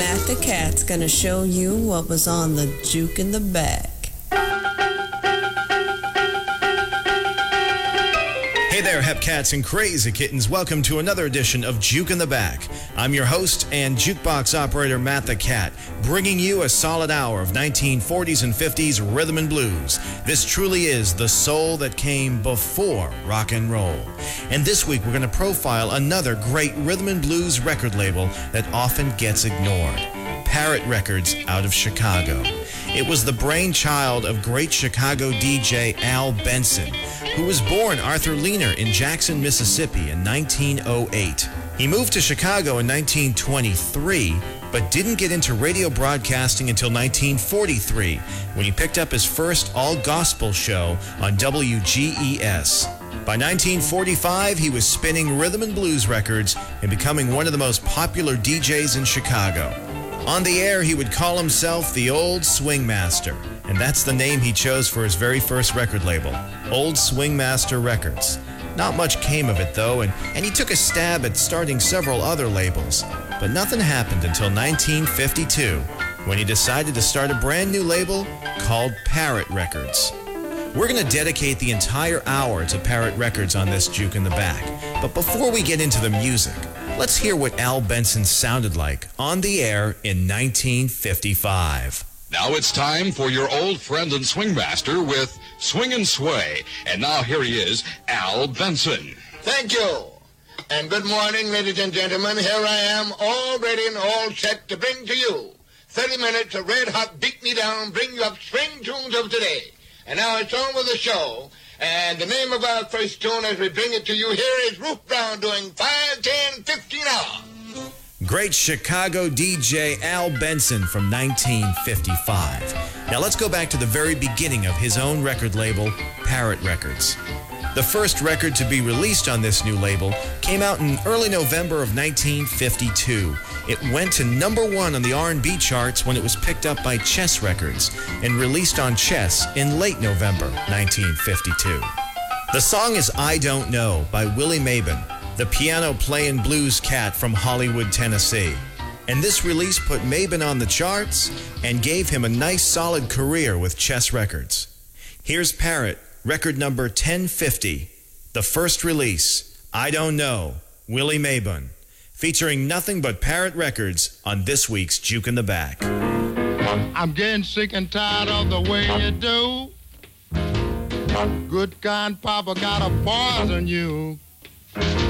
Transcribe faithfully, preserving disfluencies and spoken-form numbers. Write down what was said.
Matt the Cat's gonna show you what was on the juke in the back. Hey there, Hepcats and Crazy Kittens. Welcome to another edition of Juke in the Back. I'm your host and jukebox operator, Matt the Cat, bringing you a solid hour of nineteen forties and fifties rhythm and blues. This truly is the soul that came before rock and roll. And this week, we're going to profile another great rhythm and blues record label that often gets ignored. Parrot Records out of Chicago. It was the brainchild of great Chicago D J Al Benson, who was born Arthur Leaner in Jackson, Mississippi in nineteen oh eight. He moved to Chicago in nineteen twenty-three, but didn't get into radio broadcasting until nineteen forty-three, when he picked up his first all-gospel show on W G E S. By nineteen forty-five, he was spinning rhythm and blues records and becoming one of the most popular D Js in Chicago. On the air, he would call himself the Old Swing Master, and that's the name he chose for his very first record label, Old Swing Master Records. Not much came of it, though, and, and he took a stab at starting several other labels. But nothing happened until nineteen fifty-two, when he decided to start a brand new label called Parrot Records. We're going to dedicate the entire hour to Parrot Records on this Juke in the Back. But before we get into the music, let's hear what Al Benson sounded like on the air in nineteen fifty-five. Now it's time for your old friend and swing master with Swing and Sway. And now here he is, Al Benson. Thank you. And good morning, ladies and gentlemen. Here I am, all ready and all set to bring to you thirty minutes of red-hot, beat me down, bring you up swing tunes of today. And now it's on with the show. And the name of our first tune as we bring it to you here is Ruth Brown doing five, ten, fifteen hours. Great Chicago D J Al Benson from nineteen fifty-five. Now let's go back to the very beginning of his own record label, Parrot Records. The first record to be released on this new label came out in early November of nineteen fifty-two. It went to number one on the R and B charts when it was picked up by Chess Records and released on Chess in late November nineteen fifty-two. The song is I Don't Know by Willie Mabon, the piano-playing blues cat from Hollywood, Tennessee. And this release put Mabon on the charts and gave him a nice solid career with Chess Records. Here's Parrot, record number ten fifty, the first release, I Don't Know, Willie Mabon, featuring nothing but Parrot Records on this week's Juke in the Back. I'm getting sick and tired of the way you do. Good kind Papa gotta poison you.